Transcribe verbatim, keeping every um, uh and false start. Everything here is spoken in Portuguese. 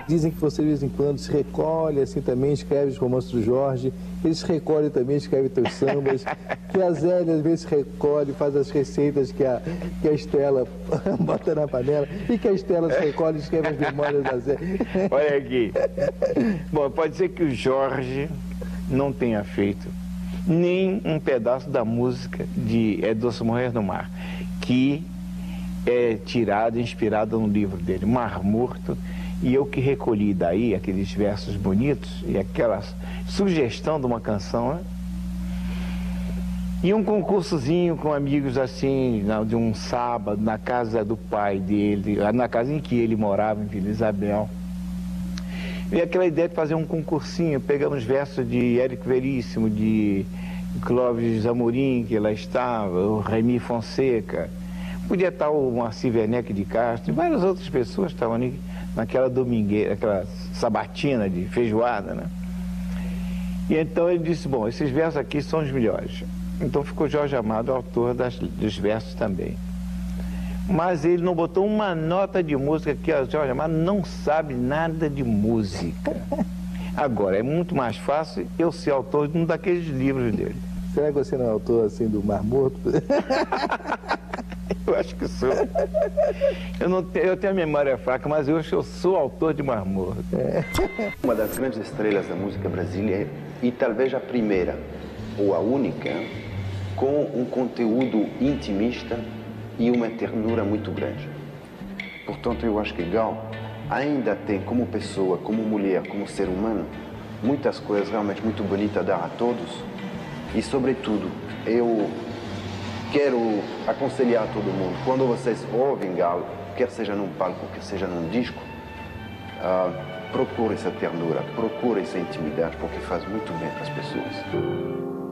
Dizem que você de vez em quando se recolhe assim também, escreve os romances do Jorge, ele se recolhe também, escreve teus sambas, que a Zélia às vezes se recolhe, faz as receitas que a, que a Estela bota na panela, e que a Estela se recolhe e escreve as memórias da Zélia. Olha aqui. Bom, pode ser que o Jorge não tenha feito nem um pedaço da música de É Doce Morrer no Mar, que é tirada, inspirada no livro dele, Mar Morto, e eu que recolhi daí aqueles versos bonitos e aquela sugestão de uma canção, né? E um concursozinho com amigos assim, de um sábado, na casa do pai dele, na casa em que ele morava, em Vila Isabel. E aquela ideia de fazer um concursinho, pegamos versos de Érico Veríssimo, de Clóvis Amorim, que lá estava, o Remy Fonseca, podia estar o Moacir Werneck de Castro, e várias outras pessoas estavam ali naquela domingueira, aquela sabatina de feijoada, né? E então ele disse, bom, esses versos aqui são os melhores. Então ficou Jorge Amado autor das, dos versos também. Mas ele não botou uma nota de música, que o Jorge Amado não sabe nada de música. Agora, é muito mais fácil eu ser autor de um daqueles livros dele. Será que você não é autor assim do Mar Morto? Eu acho que sou. Eu, não tenho, eu tenho a memória fraca, mas eu acho que eu sou autor de Mar Morto. É. Uma das grandes estrelas da música brasileira, e talvez a primeira, ou a única, com um conteúdo intimista e uma ternura muito grande. Portanto, eu acho que Gal ainda tem, como pessoa, como mulher, como ser humano, muitas coisas realmente muito bonitas a dar a todos. E, sobretudo, eu quero aconselhar todo mundo, quando vocês ouvem Gal, quer seja num palco, quer seja num disco, uh, procure essa ternura, procure essa intimidade, porque faz muito bem para as pessoas.